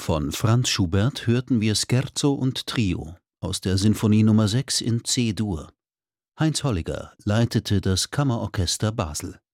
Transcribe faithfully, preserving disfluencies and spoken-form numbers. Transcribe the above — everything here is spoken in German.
Von Franz Schubert hörten wir Scherzo und Trio aus der Sinfonie Nummer sechs in C-Dur. Heinz Holliger leitete das Kammerorchester Basel.